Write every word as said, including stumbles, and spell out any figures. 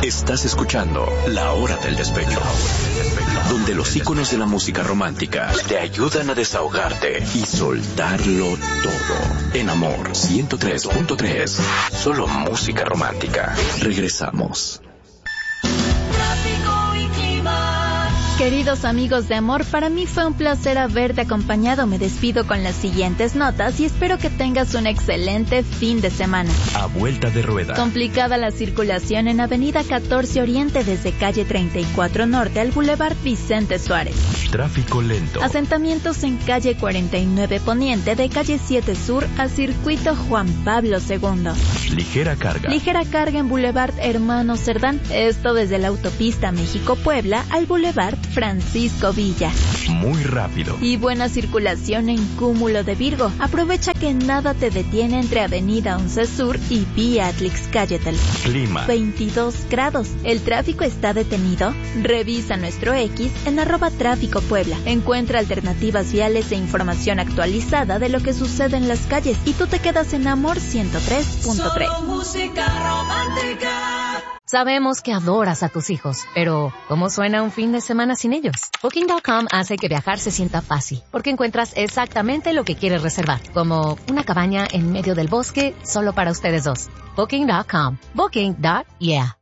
Estás escuchando La Hora del Despecho, donde los íconos de la música romántica te ayudan a desahogarte y soltarlo todo. En Amor ciento tres punto tres, solo música romántica. Regresamos. Queridos amigos de Amor, para mí fue un placer haberte acompañado. Me despido con las siguientes notas y espero que tengas un excelente fin de semana. A vuelta de rueda. Complicada la circulación en Avenida catorce Oriente desde calle treinta y cuatro Norte al Boulevard Vicente Suárez. Tráfico lento. Asentamientos en calle cuarenta y nueve Poniente de calle siete Sur a Circuito Juan Pablo segundo. Ligera carga. Ligera carga en Boulevard Hermano Cerdán. Esto desde la autopista México-Puebla al Boulevard Francisco Villa. Muy rápido. Y buena circulación en Cúmulo de Virgo. Aprovecha que nada te detiene entre Avenida once Sur y Vía Atlixcáyotl. Clima. veintidós grados. ¿El tráfico está detenido? Revisa nuestro X en arroba tráfico Puebla. Encuentra alternativas viales e información actualizada de lo que sucede en las calles. Y tú te quedas en Amor ciento tres punto tres. Solo música romántica. Sabemos que adoras a tus hijos, pero ¿cómo suena un fin de semana sin ellos? Booking punto com hace que viajar se sienta fácil, porque encuentras exactamente lo que quieres reservar, como una cabaña en medio del bosque solo para ustedes dos. Booking punto com. Booking. Yeah.